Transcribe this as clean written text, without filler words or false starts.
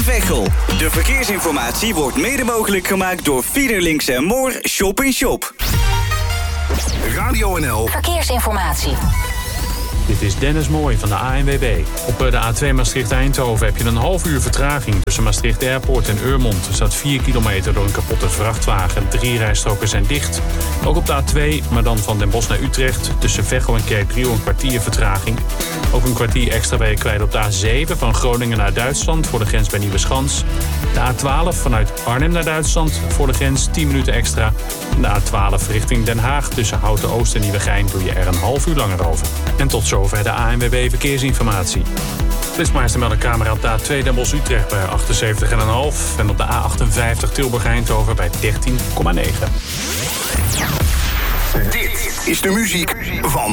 Veghel. De verkeersinformatie wordt mede mogelijk gemaakt door Fiederlinks en Moor Shop in Shop. Radio NL Verkeersinformatie. Dit is Dennis Mooij van de ANWB. Op de A2 Maastricht-Eindhoven heb je een half uur vertraging tussen Maastricht Airport en Urmond. Er staat 4 kilometer door een kapotte vrachtwagen. 3 rijstroken zijn dicht. Ook op de A2, maar dan van Den Bosch naar Utrecht. Tussen Veghel en Kerkdriel een kwartier vertraging. Ook een kwartier extra ben je kwijt op de A7 van Groningen naar Duitsland voor de grens bij Nieuweschans. De A12 vanuit Arnhem naar Duitsland voor de grens 10 minuten extra. En de A12 richting Den Haag tussen Houten Oost en Nieuwegein doe je er een half uur langer over. En tot zover de ANWB Verkeersinformatie. Flitsmeister meldt een camera op de A2 Den Bosch Utrecht bij 78,5 en op de A58 Tilburg Eindhoven bij 13,9. Dit is de muziek van